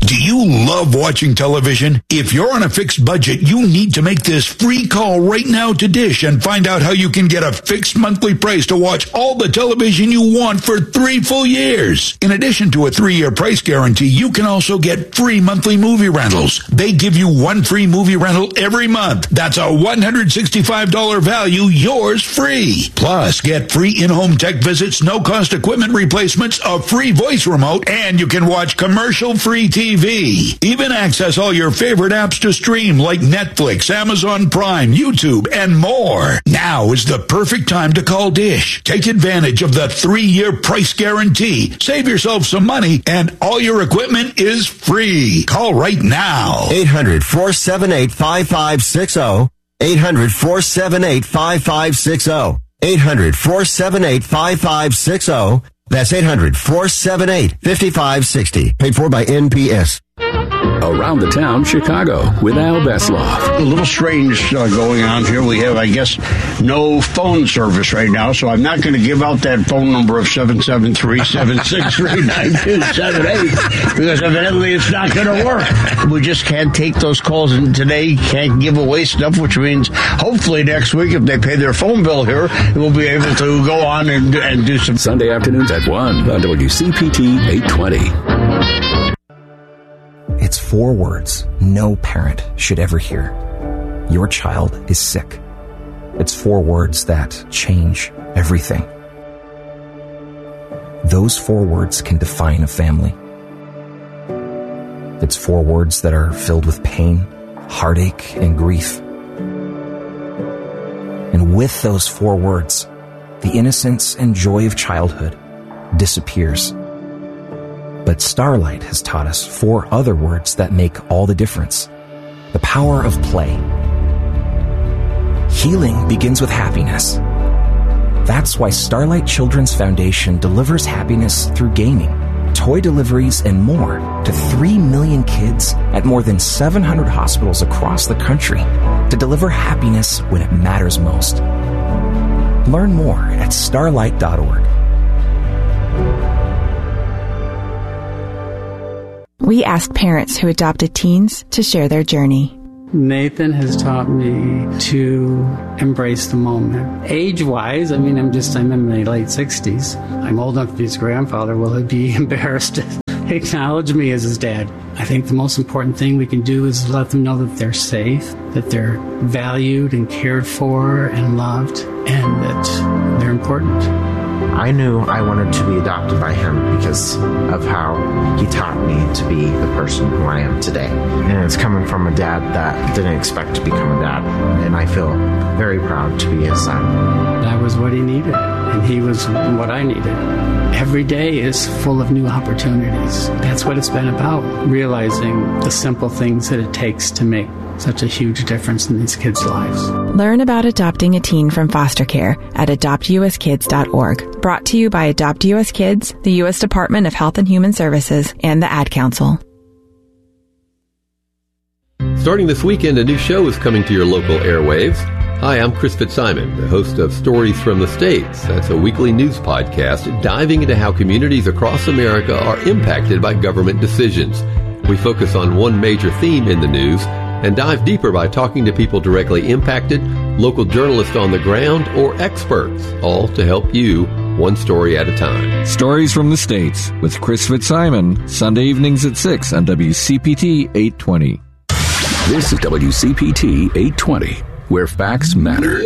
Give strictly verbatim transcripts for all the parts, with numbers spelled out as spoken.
Do you love watching television? If you're on a fixed budget, you need to make this free call right now to Dish and find out how you can get a fixed monthly price to watch all the television you want for three full years. In addition to a three-year price guarantee, you can also get free monthly movie rentals. They give you one free movie rental every month. That's a one hundred sixty-five dollars value, yours free. Plus, get free in-home tech visits, no-cost equipment replacements, a free voice remote, and you can watch commercial-free T V. T V. Even access all your favorite apps to stream like Netflix, Amazon Prime, YouTube, and more. Now is the perfect time to call Dish. Take advantage of the three-year price guarantee. Save yourself some money, and all your equipment is free. Call right now. eight hundred, four seven eight, five five six zero. eight hundred, four seven eight, five five six zero. eight hundred, four seven eight, five five six zero. That's eight hundred, four seven eight, five five six zero. Paid for by N P S. Around the Town, Chicago, with Al Besloff. A little strange uh, going on here. We have, I guess, no phone service right now, so I'm not going to give out that phone number of seven seven three, seven six three, nine two seven eight because evidently it's not going to work. We just can't take those calls, and today can't give away stuff, which means hopefully next week, if they pay their phone bill here, we'll be able to go on and, and do some... Sunday afternoons at one on W C P T eight twenty. It's four words no parent should ever hear. Your child is sick. It's four words that change everything. Those four words can define a family. It's four words that are filled with pain, heartache, and grief. And with those four words, the innocence and joy of childhood disappears. But Starlight has taught us four other words that make all the difference. The power of play. Healing begins with happiness. That's why Starlight Children's Foundation delivers happiness through gaming, toy deliveries, and more to three million kids at more than seven hundred hospitals across the country to deliver happiness when it matters most. Learn more at starlight dot org. We asked parents who adopted teens to share their journey. Nathan has taught me to embrace the moment. Age-wise, I mean, I'm just, I'm in my late sixties. I'm old enough to be his grandfather. Will he be embarrassed to acknowledge me as his dad? I think the most important thing we can do is let them know that they're safe, that they're valued and cared for and loved, and that they're important. I knew I wanted to be adopted by him because of how he taught me to be the person who I am today. And it's coming from a dad that didn't expect to become a dad. And I feel very proud to be his son. That was what he needed, and he was what I needed. Every day is full of new opportunities. That's what it's been about, realizing the simple things that it takes to make such a huge difference in these kids' lives. Learn about adopting a teen from foster care at adopt u s kids dot org. Brought to you by Adopt U S Kids, the U S Department of Health and Human Services, and the Ad Council. Starting this weekend, a new show is coming to your local airwaves. Hi, I'm Chris Fitzsimon, the host of Stories from the States. That's a weekly news podcast diving into how communities across America are impacted by government decisions. We focus on one major theme in the news and dive deeper by talking to people directly impacted, local journalists on the ground, or experts, all to help you one story at a time. Stories from the States with Chris Fitzsimon, Sunday evenings at six on W C P T eight twenty. This is W C P T eight twenty, where facts matter.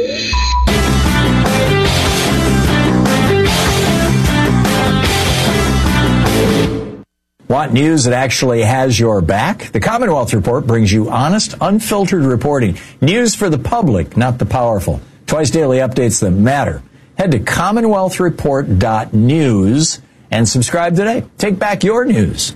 Want news that actually has your back? The Commonwealth Report brings you honest, unfiltered reporting. News for the public, not the powerful. Twice daily updates that matter. Head to commonwealth report dot news and subscribe today. Take back your news.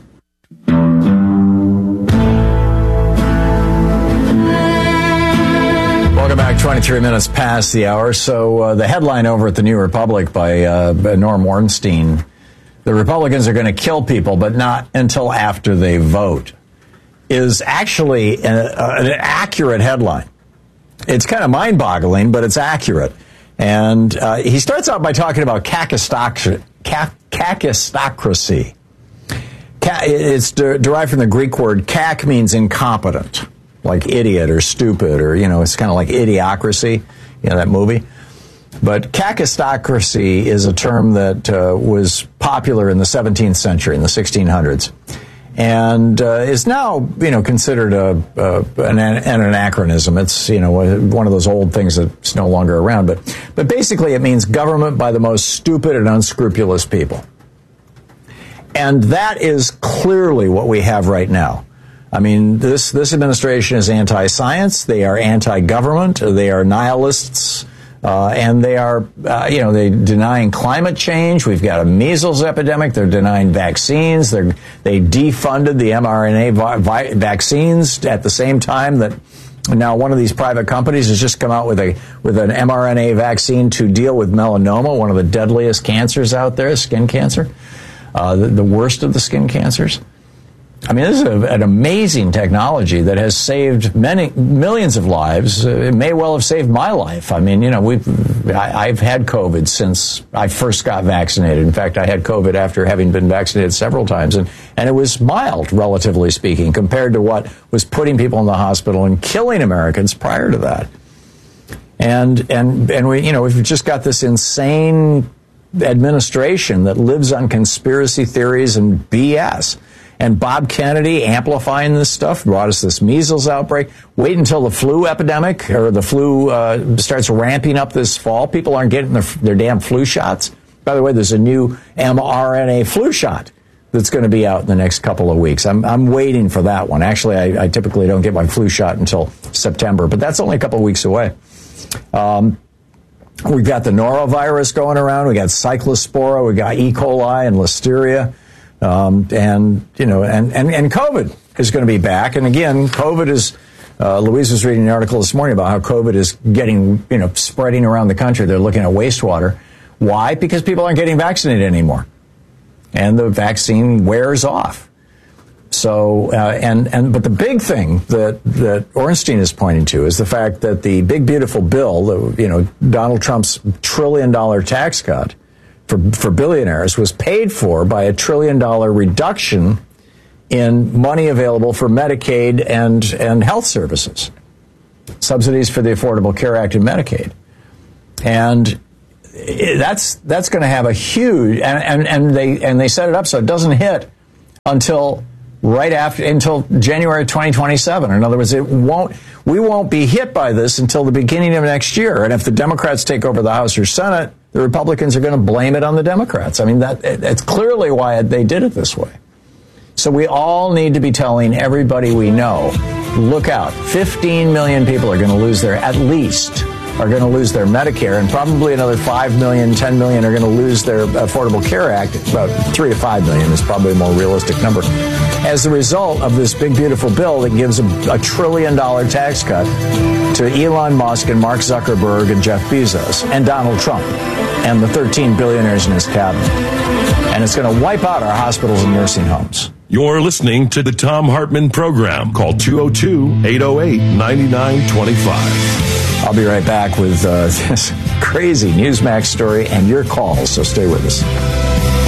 Welcome back. twenty-three minutes past the hour. So uh, the headline over at the New Republic by uh, Norm Ornstein: the Republicans are going to kill people, but not until after they vote, is actually an, uh, an accurate headline. It's kind of mind-boggling, but it's accurate. And uh, he starts out by talking about kakistocracy. Kakistocracy. Ka- it's de- derived from the Greek word cac, means incompetent, like idiot or stupid, or, you know, it's kind of like Idiocracy, you know, that movie. But cacistocracy is a term that uh, was popular in the seventeenth century, in the sixteen hundreds, and uh, is now, you know, considered a, a an, an anachronism. It's, you know, one of those old things that's no longer around. But but basically, it means government by the most stupid and unscrupulous people, and that is clearly what we have right now. I mean, this this administration is anti-science. They are anti-government. They are nihilists. Uh, and they are, uh, you know, they denying climate change. We've got a measles epidemic. They're denying vaccines. They're, they defunded the mRNA vi- vi- vaccines at the same time that now one of these private companies has just come out with a with an mRNA vaccine to deal with melanoma, one of the deadliest cancers out there, skin cancer, uh, the, the worst of the skin cancers. I mean, this is a, an amazing technology that has saved many millions of lives. Uh, it may well have saved my life. I mean, you know, we've I, I've had COVID since I first got vaccinated. In fact, I had COVID after having been vaccinated several times, and and it was mild, relatively speaking, compared to what was putting people in the hospital and killing Americans prior to that. And and and we, you know, we've just got this insane administration that lives on conspiracy theories and B S. And Bob Kennedy amplifying this stuff brought us this measles outbreak. Wait until the flu epidemic or the flu uh, starts ramping up this fall. People aren't getting their, their damn flu shots. By the way, there's a new mRNA flu shot that's going to be out in the next couple of weeks. I'm, I'm waiting for that one. Actually, I, I typically don't get my flu shot until September, but that's only a couple of weeks away. Um, we've got the norovirus going around. We got cyclospora. We got E. coli and listeria. Um, and, you know, and, and, and COVID is going to be back. And again, COVID is, uh, Louise was reading an article this morning about how COVID is getting, you know, spreading around the country. They're looking at wastewater. Why? Because people aren't getting vaccinated anymore. And the vaccine wears off. So, uh, and, and, but the big thing that, that Ornstein is pointing to is the fact that the big, beautiful bill, the, you know, Donald Trump's trillion dollar tax cut, For, for billionaires was paid for by a trillion dollar reduction in money available for Medicaid and, and health services, subsidies for the Affordable Care Act and Medicaid. And that's that's going to have a huge, and, and, and they and they set it up so it doesn't hit until right after, until January twenty twenty-seven. In other words, it won't, we won't be hit by this until the beginning of next year. And if the Democrats take over the House or Senate, the Republicans are going to blame it on the Democrats. I mean, that it's clearly why they did it this way. So we all need to be telling everybody we know, look out, fifteen million people are going to lose their, at least, are going to lose their Medicare, and probably another five million, ten million are going to lose their Affordable Care Act. About three to five million is probably a more realistic number. As a result of this big, beautiful bill that gives a, a trillion dollar tax cut to Elon Musk and Mark Zuckerberg and Jeff Bezos and Donald Trump and the thirteen billionaires in his cabinet. And it's going to wipe out our hospitals and nursing homes. You're listening to the Thom Hartmann Program. Call two oh two, eight oh eight, nine nine two five. I'll be right back with uh, this crazy Newsmax story and your calls, so stay with us.